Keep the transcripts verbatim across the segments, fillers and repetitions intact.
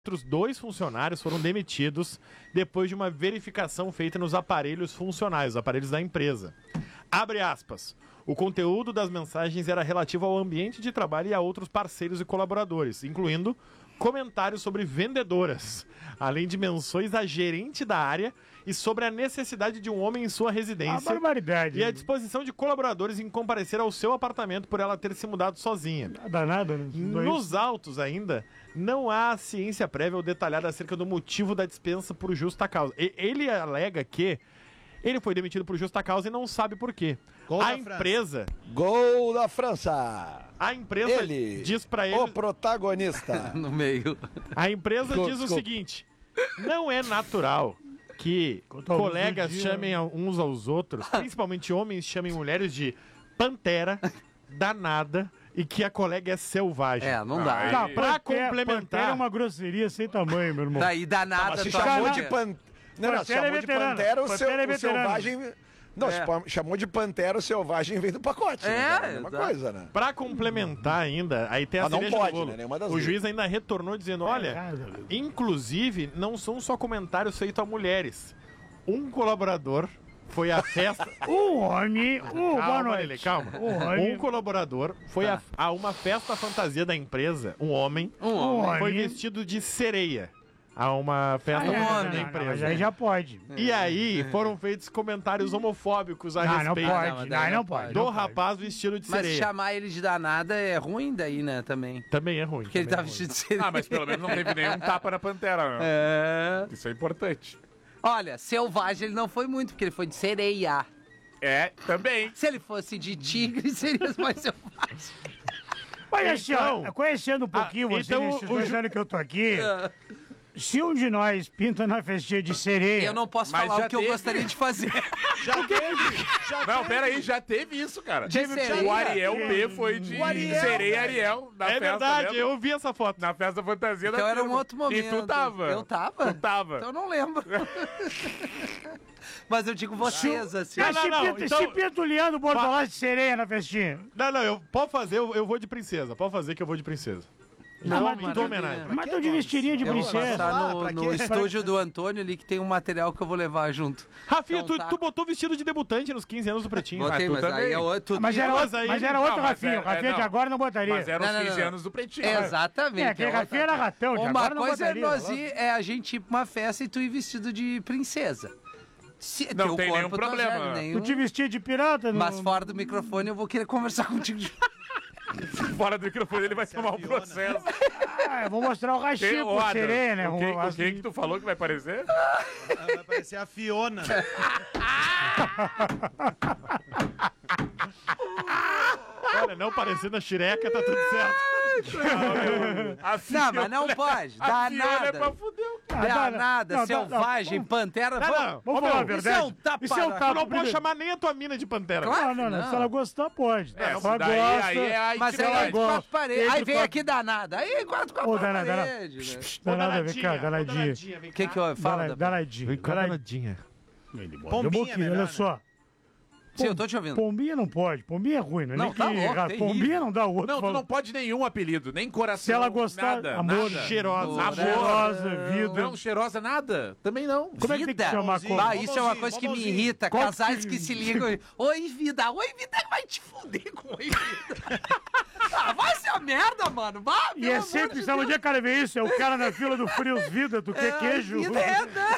Outros dois funcionários foram demitidos depois de uma verificação feita nos aparelhos funcionais, os aparelhos da empresa. Abre aspas. O conteúdo das mensagens era relativo ao ambiente de trabalho e a outros parceiros e colaboradores, incluindo comentários sobre vendedoras, além de menções à gerente da área e sobre a necessidade de um homem em sua residência. A barbaridade. E a disposição de colaboradores em comparecer ao seu apartamento por ela ter se mudado sozinha. Nada, nada. Né? Nos autos ainda, não há ciência prévia ou detalhada acerca do motivo da dispensa por justa causa. E, ele alega que ele foi demitido por justa causa e não sabe por quê. Gol a da empresa... Gol da França! A empresa ele, diz pra ele... o protagonista. No meio. A empresa Desculpa, diz o desculpa. seguinte: não é natural que colegas chamem uns aos outros, principalmente homens chamem mulheres de pantera, danada, e que a colega é selvagem. É, não dá. Tá, Pra pantera- complementar- pantera é uma grosseria sem tamanho, meu irmão. Daí danada. Mas se tu chamou acha de que- pan... Não, não, Pantera é chamou de veterano. pantera, o, seu, Pantera é o veterano. selvagem... Não, É. se pa- chamou de pantera, o selvagem vem do pacote. É, né, cara? A mesma exato. coisa, né? Pra complementar ainda, aí tem a Mas não cereja pode, do bolo. né? Nenhuma das O duas. juiz ainda retornou dizendo, olha, errado, Luiz. inclusive, não são só comentários feitos a mulheres. Um colaborador foi à festa... O homem... Uh, boa Calma, noite. Lelê, calma. O homem... Um colaborador foi Tá. a, a uma festa fantasia da empresa, um homem, Um homem. foi homem. vestido de sereia a uma festa Ah, é, fantasia não, da não, mas empresa. aí já pode. E aí foram feitos comentários homofóbicos a Não, não respeito pode. Não, mas Não, daí não não pode. pode. do não pode. rapaz vestido de Mas sereia. chamar ele de danada é ruim daí, né, também. Também é ruim. Porque ele também tá é ruim. vestido de sereia. Ah, mas pelo menos não teve nenhum tapa na pantera, né? É... Isso é importante. Olha, selvagem ele não foi muito, porque ele foi de sereia. É, também. Se ele fosse de tigre, seria mais selvagem. Mas assim, ó, Então- conhecendo um pouquinho Ah, você então nesses o dois ju- anos que eu tô aqui, se um de nós pinta na festinha de sereia... Eu não posso Mas falar já o que eu teve. gostaria de fazer. Já teve, já Não, teve. pera aí, já teve isso, cara. De sereia. O Ariel B foi de O Ariel, sereia Ariel na É festa. verdade, lembra? eu vi essa foto. Na festa fantasia da Então era um firma. outro momento. E tu tava. Eu tava? Tu tava. Então eu não lembro. Mas eu digo vocês, assim. Mas Não, se, não, não, pinta, então- se pinta o Leandro Bortolatti de sereia na festinha. Não, não, eu, pode fazer, eu, eu vou de princesa. Pode fazer que eu vou de princesa. Não, Não, mas me tu- dou homenagem. Mas tu de vestidinha de Eu vou princesa. passar Ah, no, pra no quê? estúdio do Antônio ali que tem um material que eu vou levar junto. Rafinha, Então tu, tá. tu botou vestido de debutante nos quinze anos do Pretinho. Botei, Ah, tu mas também. aí é outro. Mas era, Mas outro, aí- mas era outro Não, mas Rafinha. é- O Rafinha é, de não. agora não botaria. Mas eram Não, os não, quinze não. anos do Pretinho. Exatamente. É, que outra- Rafinha era ratão, de Uma agora não coisa é botaria. nós ir, é a gente ir pra uma festa e tu ir vestido de princesa. Se, Não teu tem corpo nenhum tá problema. zero, Tu nenhum- te vestia de pirata? No... Mas fora do microfone eu vou querer conversar contigo. de- Fora do microfone ele vai Essa é a tomar um Fiona. processo. Ah, eu vou mostrar o Quem, rachinho ô, com Adam, sereia, né? o quem, Vamos- o quem que tu falou que vai aparecer? Vai parecer a Fiona. Olha, não parecendo a Xireca, tá tudo certo. A Não, Fiona- mas não pode. A Dá Fiona é nada. pra fuder. Ah, Dá dá- nada. não, dá- Selvagem, não, pantera. Não, vamos- não. Vamos Ô, falar a meu, isso é verdade. um tapa Isso é um na- Tu tapa. não pode primeiro. chamar nem a tua mina de pantera. Claro. Não, não, não. Não. Se ela gostar, pode. É, Se ela daí- gosta... aí é a Mas aí intimidade. é de quatro paredes. Aí Entre vem quatro- aqui danada. Aí quatro com Ô, a dana- dana- parede. né? Danada, vem cá, danadinha. O que que eu falo? Dana- da- Danadinha. Vem cá, danadinha. danadinha. Pombinha Boquinha, é melhor, olha né? só. Sim, eu tô te ouvindo. Pombinha não pode. Pombinha é ruim, não é Não, nem tá que... louco, ra- terrível. Pombinha não dá o outro. Não, tu fala- não pode nenhum apelido, nem coração. Se ela gostar, nada, amor, nada. Cheirosa. Amor. Cheirosa, vida. Não, cheirosa, nada. Também não. Como é que tem que Vida. chamar a Bonzinho. coisa? Ah, isso é uma coisa que me Bombonzinho. irrita. Qual Casais que- que se ligam. e, Oi, vida. Oi, vida vai te fuder com oi, vida. Ah, vai ser a merda, mano. Bah, E pelo é amor sempre, de sabe onde Deus. é que o cara vê isso? É o cara na fila do Frios Vida, tu quer É, queijo? Vida é, né?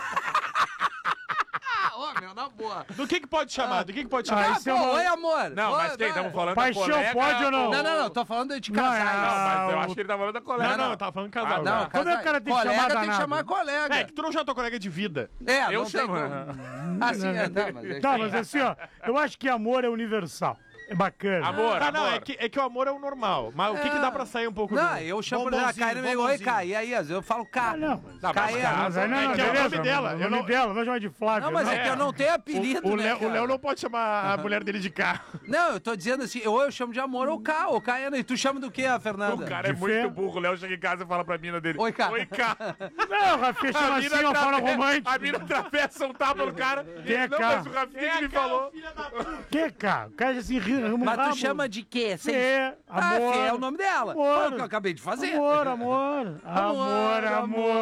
Ô, meu, na boa. Do que que pode chamar? Do que que pode Ah, chamar? Ah, isso é pô, uma- Oi, amor. Não, Oi, mas quem? Estamos falando Paixão da colega... pode ou não? Não, não, não. Tô falando de Não, casais. é- Não, mas eu Ah, acho que ele tá falando da colega. Não, não, eu tava falando casal. Ah, Não, né? Como é que o cara tem que colega chamar tem que danado? chamar colega. É, que tu não chama tua colega de vida. É, Eu não chamo. tem como. Assim, é, não, mas é Tá, que- mas assim, ó, eu acho que amor é universal. É bacana. Amor, Ah, não, amor. é que, é que o amor é o normal. Mas o que que dá pra sair um pouco Não, do... eu chamo pra Bombonzinho, Caio e digo, oi, bombonzinho. Caio. E aí, às vezes eu falo K. Ah, não. Tá, mas Caio. casa- Mas aí não, É não, que é o beleza, nome dela, O eu nome não- dela, vamos chamar de Flávia. Não, mas né? é que eu não tenho apelido, O né, Léo, o cara? Léo não pode chamar a mulher dele de carro. Não, eu tô dizendo assim, ou eu chamo de amor ou K, ou K. E tu chama do que, a Fernanda? O cara é De muito fé. burro. O Léo chega em casa e fala pra mina dele. Oi, cá. Oi, cá. Não, Rafinha chama assim uma forma romântica. A mina atravessa um tapa no cara. Quem é Não, cá? mas o Rafinha que me falou. Que, cara? O cara já se irrita Mas tu chama de quê? Sem... Fê, Ah, amor. Fê é o nome dela. Amor. Foi o que eu acabei de fazer. Amor, amor. Amor, amor.